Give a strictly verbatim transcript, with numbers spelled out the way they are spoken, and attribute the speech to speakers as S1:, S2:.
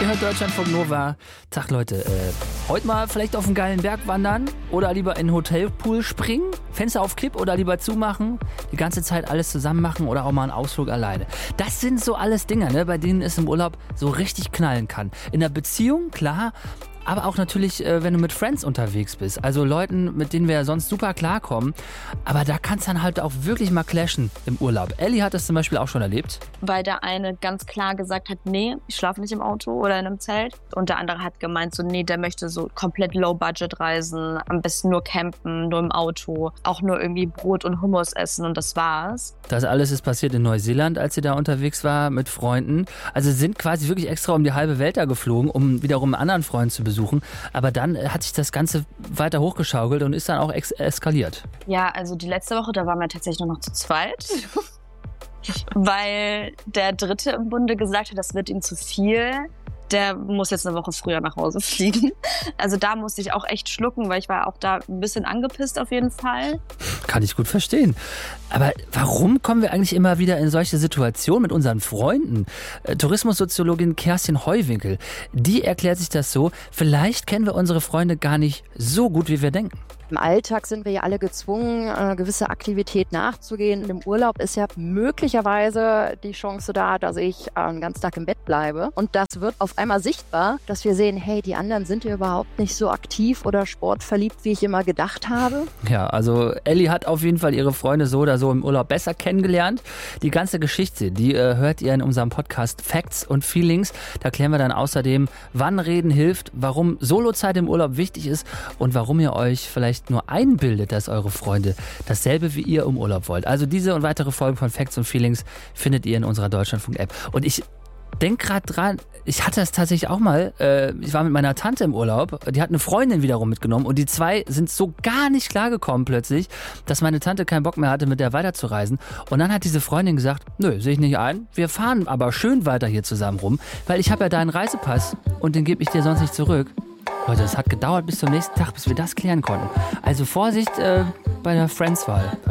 S1: Ihr hört Deutschlandfunk Nova. Tag Leute, äh, heute mal vielleicht auf einen geilen Berg wandern oder lieber in einen Hotelpool springen, Fenster auf Kipp oder lieber zumachen, die ganze Zeit alles zusammen machen oder auch mal einen Ausflug alleine. Das sind so alles Dinge, ne, bei denen es im Urlaub so richtig knallen kann. In der Beziehung, klar, aber auch natürlich, äh, wenn du mit Friends unterwegs bist. Also Leuten, mit denen wir ja sonst super klarkommen. Aber da kann es dann halt auch wirklich mal clashen im Urlaub. Ellie hat das zum Beispiel auch schon erlebt.
S2: Weil der eine ganz klar gesagt hat, nee, ich schlafe nicht im Auto oder in einem Zelt. Und der andere hat gemeint, so nee, der möchte so komplett Low-Budget reisen, am besten nur campen, nur im Auto, auch nur irgendwie Brot und Hummus essen und das war's.
S1: Das alles ist passiert in Neuseeland, als sie da unterwegs war mit Freunden. Also sie sind quasi wirklich extra um die halbe Welt da geflogen, um wiederum einen anderen Freund zu besuchen. Besuchen. Aber dann hat sich das Ganze weiter hochgeschaukelt und ist dann auch ex- eskaliert.
S2: Ja, also die letzte Woche, da waren wir tatsächlich nur noch zu zweit. Weil der Dritte im Bunde gesagt hat, das wird ihm zu viel. Der muss jetzt eine Woche früher nach Hause fliegen. Also da musste ich auch echt schlucken, weil ich war auch da ein bisschen angepisst auf jeden Fall.
S1: Kann ich gut verstehen. Aber warum kommen wir eigentlich immer wieder in solche Situationen mit unseren Freunden? Äh, Tourismussoziologin Kerstin Heuwinkel, die erklärt sich das so, vielleicht kennen wir unsere Freunde gar nicht so gut, wie wir denken.
S3: Im Alltag sind wir ja alle gezwungen, eine gewisse Aktivität nachzugehen. Im Urlaub ist ja möglicherweise die Chance da, dass ich einen ganzen Tag im Bett bleibe. Und das wird auf einmal sichtbar, dass wir sehen, hey, die anderen sind ja überhaupt nicht so aktiv oder sportverliebt, wie ich immer gedacht habe.
S1: Ja, also Ellie hat auf jeden Fall ihre Freunde so oder so im Urlaub besser kennengelernt. Die ganze Geschichte, die äh, hört ihr in unserem Podcast Facts und Feelings. Da klären wir dann außerdem, wann Reden hilft, warum Solozeit im Urlaub wichtig ist und warum ihr euch vielleicht nur einbildet, dass eure Freunde dasselbe wie ihr im Urlaub wollt. Also diese und weitere Folgen von Facts und Feelings findet ihr in unserer Deutschlandfunk-App. Und ich denke gerade dran, ich hatte das tatsächlich auch mal, äh, ich war mit meiner Tante im Urlaub, die hat eine Freundin wiederum mitgenommen und die zwei sind so gar nicht klargekommen plötzlich, dass meine Tante keinen Bock mehr hatte, mit der weiterzureisen. Und dann hat diese Freundin gesagt, nö, sehe ich nicht ein, wir fahren aber schön weiter hier zusammen rum, weil ich habe ja deinen Reisepass und den gebe ich dir sonst nicht zurück. Leute, es hat gedauert bis zum nächsten Tag, bis wir das klären konnten. Also Vorsicht äh, bei der Friends-Wahl.